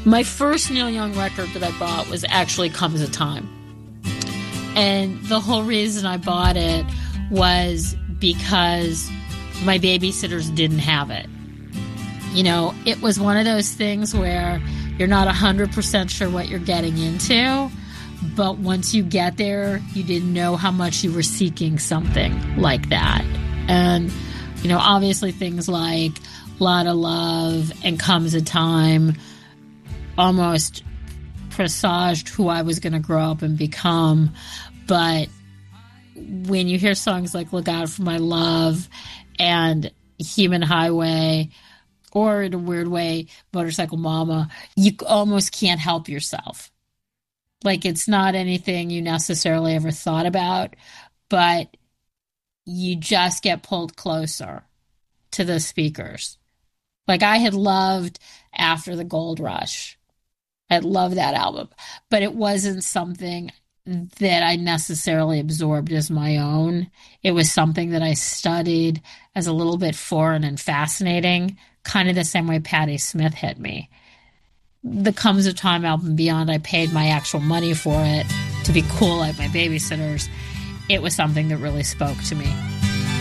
My first Neil Young record that I bought was actually Comes a Time. And the whole reason I bought it was because my babysitters didn't have it. You know, it was one of those things where you're not 100% sure what you're getting into, but once you get there, you didn't know how much you were seeking something like that. And, you know, obviously things like Lotta Love and Comes a Time almost presaged who I was going to grow up and become. But when you hear songs like Look Out for My Love and Human Highway, or in a weird way, Motorcycle Mama, you almost can't help yourself. Like, it's not anything you necessarily ever thought about, but you just get pulled closer to the speakers. Like, I had loved After the Gold Rush. I loved that album, but it wasn't something that I necessarily absorbed as my own. It was something that I studied as a little bit foreign and fascinating, kind of the same way Patti Smith hit me. The Comes a Time album, beyond I paid my actual money for it to be cool like my babysitters, it was something that really spoke to me.